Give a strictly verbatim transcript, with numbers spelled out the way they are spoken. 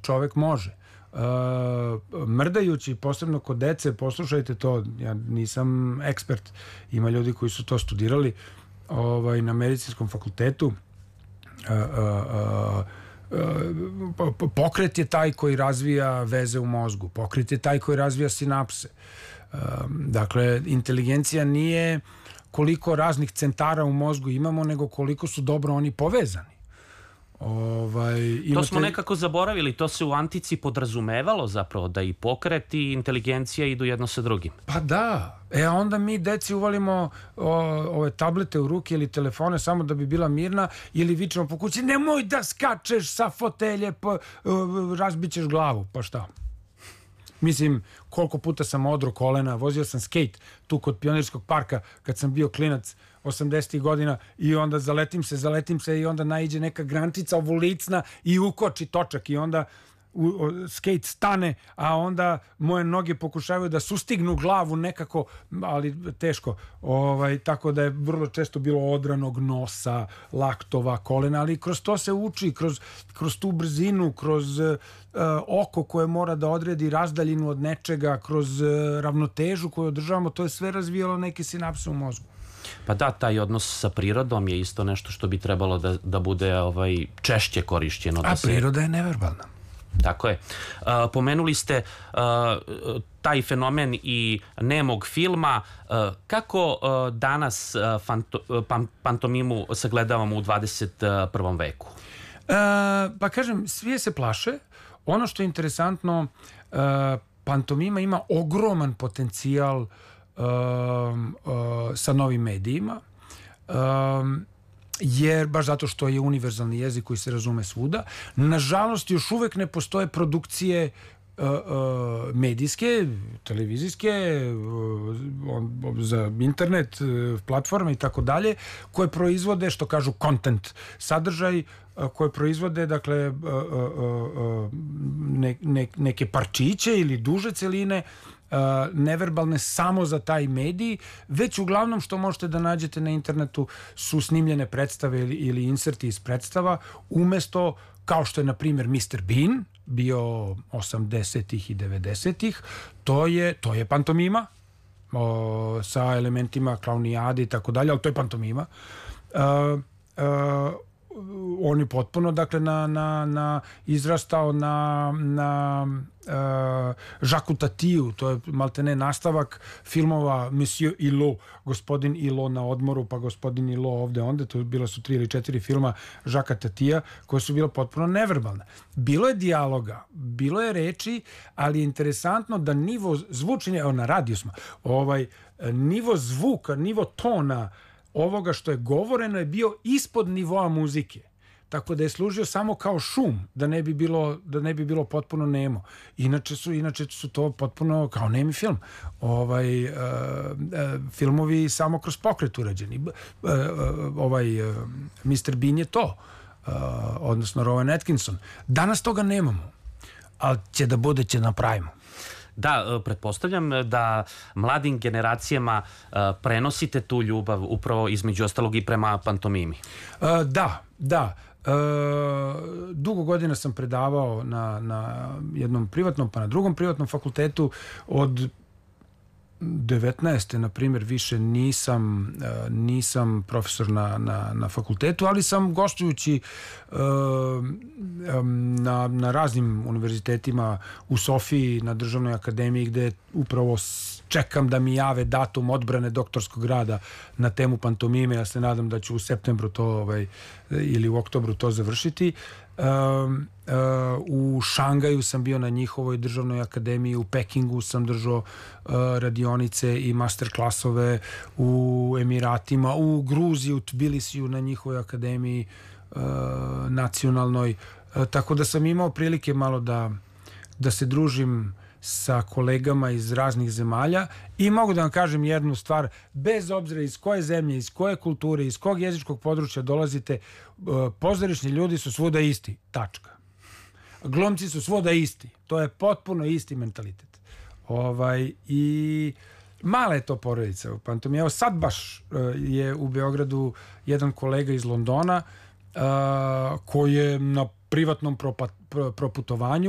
čovek može. Uh, mrdajući, posebno kod dece, poslušajte to, ja nisam ekspert, ima ljudi koji su to studirali ovaj, na medicinskom fakultetu. Uh, uh, uh, pokret je taj koji razvija veze u mozgu, pokret je taj koji razvija sinapse. Uh, dakle, inteligencija nije koliko raznih centara u mozgu imamo, nego koliko su dobro oni povezani. Ovaj, imate... To smo nekako zaboravili, to se u antici podrazumevalo zapravo da i pokret i inteligencija idu jedno sa drugim. Pa da, e onda mi deci uvalimo o, ove tablete u ruke ili telefone samo da bi bila mirna ili vičemo po kući, nemoj da skačeš sa fotelje, pa, razbit ćeš glavu, pa šta? Mislim, koliko puta sam odro kolena, vozio sam skate tu kod Pionirskog parka kad sam bio klinac osamdesetih godina i onda zaletim se, zaletim se i onda naiđe neka grančica ovulicna i ukoči točak i onda u, o, skate stane, a onda moje noge pokušavaju da sustignu glavu nekako, ali teško. Ovaj, tako da je vrlo često bilo odranog nosa, laktova, kolena, ali kroz to se uči, kroz, kroz tu brzinu, kroz uh, oko koje mora da odredi razdaljinu od nečega, kroz uh, ravnotežu koju održavamo, to je sve razvijalo neke sinapse u mozgu. Pa da, taj odnos sa prirodom je isto nešto što bi trebalo da, da bude ovaj, češće korišćeno. Da a se... priroda je neverbalna. Tako je. Uh, pomenuli ste uh, taj fenomen i nemog filma. Uh, kako uh, danas uh, fanto, uh, pan, pantomimu sagledavamo u dvadeset prvom veku? Uh, pa kažem, svi se plaše. Ono što je interesantno, uh, pantomima ima ogroman potencijal uh, uh, sa novim medijima. Um, jer baš zato što je univerzalni jezik koji se razume svuda. Nažalost, još uvek ne postoje produkcije uh, uh, medijske, televizijske, uh, za internet, uh, platforme i tako dalje, koje proizvode, što kažu, content, sadržaj, uh, koje proizvode, dakle, uh, uh, uh, ne, ne, neke parčiće ili duže celine, Uh, neverbalne samo za taj medij, već uglavnom što možete da nađete na internetu su snimljene predstave ili, ili inserti iz predstava, umesto, kao što je na primjer mister Bean bio osamdesetih i devedesetih, to je, to je pantomima o, sa elementima klaunijade i tako dalje, ali to je pantomima. Uh, uh, on je potpuno, dakle, na, na, na izrastao na, na uh, Žaku Tatiju, to je maltene nastavak filmova Monsieur Hulot, gospodin Hulot na odmoru, pa gospodin Hulot ovde onda, to bilo su tri ili četiri filma Žaka Tatija, koje su bilo potpuno neverbalne. Bilo je dijaloga, bilo je reči, ali je interesantno da nivo zvučenja, evo na radiju smo, ovaj, nivo zvuka, nivo tona ovoga što je govoreno je bio ispod nivoa muzike. Tako da je služio samo kao šum, da ne bi bilo, da ne bi bilo potpuno nemo. Inače su, inače su to potpuno kao nemi film. Ovaj, uh, uh, filmovi samo kroz pokret urađeni. Uh, uh, ovaj uh, mister Bean je to. Uh, odnosno Rowan Atkinson. Danas toga nemamo. Ali će da bude, će napravimo. Da, pretpostavljam da mladim generacijama prenosite tu ljubav upravo između ostalog i prema pantomimi. Da, da. Dugo godina sam predavao na, na jednom privatnom, pa na drugom privatnom fakultetu. Od devetnaeste na primjer više nisam nisam profesor na, na, na fakultetu, ali sam gostujući na, na raznim univerzitetima u Sofiji, na Državnoj akademiji, gde upravo čekam da mi jave datum odbrane doktorskog rada na temu pantomime. Ja se nadam da ću u septembru to ovaj, ili u oktobru to završiti. Um, uh, u Šangaju sam bio na njihovoj državnoj akademiji, u Pekingu sam držao uh, radionice i master klasove, u Emiratima, u Gruziji, u Tbilisiju na njihovoj akademiji uh, nacionalnoj, uh, tako da sam imao prilike malo da, da se družim sa kolegama iz raznih zemalja i mogu da vam kažem jednu stvar, bez obzira iz koje zemlje, iz koje kulture, iz kog jezičkog područja dolazite, pozorišni ljudi su svuda isti, tačka. Glumci su svuda isti, to je potpuno isti mentalitet. Ovaj, i mala je to porodica u pantomimi. Evo sad baš je u Beogradu jedan kolega iz Londona koji je na privatnom proputovanju